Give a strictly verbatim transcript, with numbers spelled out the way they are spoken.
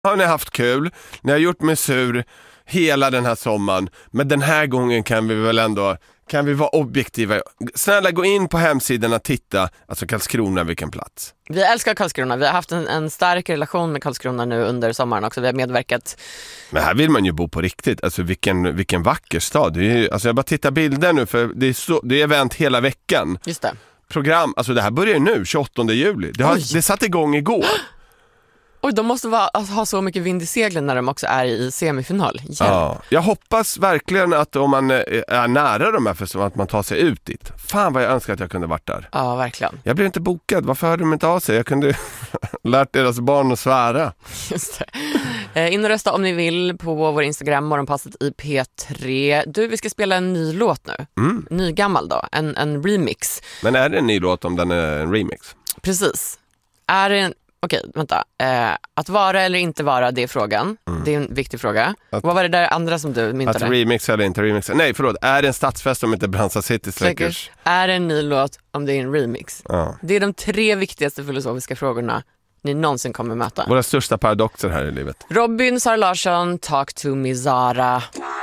Har ni haft kul? Ni har gjort mig sur hela den här sommaren. Men den här gången kan vi väl ändå... Kan vi vara objektiva? Snälla gå in på hemsidan och titta. Alltså Karlskrona, vilken plats. Vi älskar Karlskrona. Vi har haft en, en stark relation med Karlskrona nu under sommaren också. Vi har medverkat. Men här vill man ju bo på riktigt. Alltså vilken, vilken vacker stad. Det är ju, alltså jag bara tittar bilder nu för det är, så, det är event hela veckan. Just det. Program, alltså det här börjar ju nu, tjugoåttonde juli. Det, har, det satt igång igår. Oj, de måste vara, alltså, ha så mycket vind i seglen när de också är i semifinal. Ja, jag hoppas verkligen att om man är nära de här festivalerna att man tar sig ut dit. Fan vad jag önskar att jag kunde varit där. Ja, verkligen. Jag blev inte bokad, varför hörde de inte av sig? Jag kunde lärt deras barn att svära. Just det. In och rösta om ni vill på vår Instagram, Morgonpasset i P tre. Du, vi ska spela en ny låt nu. Mm. Ny gammal då, en, en remix. Men är det en ny låt om den är en remix? Precis. Är det en... Okej, vänta. Eh, att vara eller inte vara, det är frågan. Mm. Det är en viktig fråga. Att, Vad var det där andra som du myntade? Att remix eller inte remix. Nej, förlåt. Är det en stadsfest om inte Brandsta City Slickers? Är det en ny låt om det är en remix? Ja. Det är de tre viktigaste filosofiska frågorna ni någonsin kommer möta. Våra största paradoxer här i livet. Robin, Sara Larsson, Talk to me Zara.